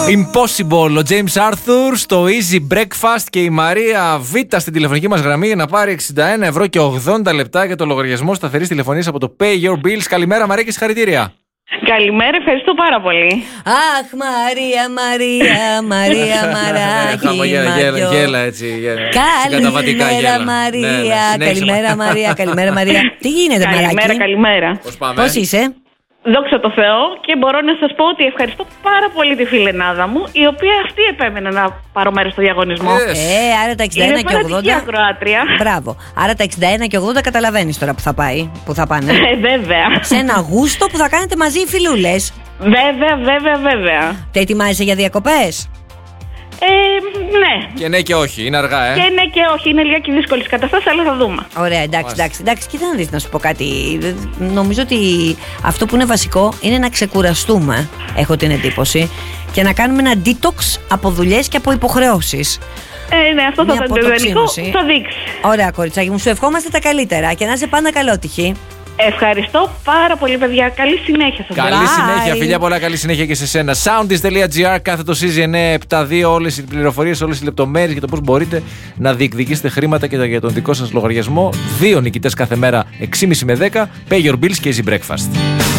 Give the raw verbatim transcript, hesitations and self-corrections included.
Impossible, ο James Arthur στο Easy Breakfast και η Μαρία Β στην τηλεφωνική μας γραμμή για να πάρει εξήντα ένα ευρώ και ογδόντα λεπτά για το λογαριασμό σταθερής τηλεφωνίας από το Pay Your Bills. Καλημέρα Μαρία και συγχαρητήρια. Καλημέρα, ευχαριστώ πάρα πολύ. Αχ, Μαρία, Μαρία, Μαρία, Μαράκι, γέλα, γέλα έτσι. Καλημέρα, Μαρία, καλημέρα, Μαρία, καλημέρα, Μαρία. Τι γίνεται, Μαράκι? Καλημέρα, καλημέρα. Πώς πάμε? Πώς είσαι? Δόξα τω Θεώ, και μπορώ να σας πω ότι ευχαριστώ πάρα πολύ τη φιλενάδα μου, η οποία αυτή επέμενε να πάρω μέρος στο διαγωνισμό. Yes. Ε, άρα τα εξήντα ένα Είναι και ογδόντα. φανατική ακροάτρια. Μπράβο. Άρα τα εξήντα ένα και ογδόντα καταλαβαίνεις τώρα που θα πάει, που θα πάνε. Ε, βέβαια. Σε ένα γούστο που θα κάνετε μαζί οι φιλούλες. Βέβαια, βέβαια, βέβαια. Τε ετοιμάζεσαι για διακοπές? Ε, ναι. Και ναι και όχι, είναι αργά, ε. Και ναι και όχι, είναι λίγα και δύσκολες καταστάσεις, αλλά θα δούμε. Ωραία, εντάξει, εντάξει, εντάξει. Κοίτα να δεις, να σου πω κάτι. Νομίζω ότι αυτό που είναι βασικό είναι να ξεκουραστούμε, έχω την εντύπωση, και να κάνουμε ένα detox από δουλειές και από υποχρεώσεις. Ε, ναι, αυτό θα Μια ήταν το ιδανικό, αποτοξίνωση. θα δείξει. Ωραία, κοριτσάκι μου, σου ευχόμαστε τα καλύτερα και να είσαι πάντα καλότυχη. Ευχαριστώ πάρα πολύ, παιδιά. Καλή συνέχεια σας. Καλή Bye. συνέχεια, φιλιά πολλά, καλή συνέχεια και σε σένα. Soundis.gr, κάθετο Easy εννιακόσια εβδομήντα δύο, όλες οι πληροφορίες, όλες οι λεπτομέρειες για το πώς μπορείτε να διεκδικήσετε χρήματα και για τον δικό σας λογαριασμό. Δύο νικητές κάθε μέρα, έξι και μισή με δέκα, Pay Your Bills και Easy Breakfast.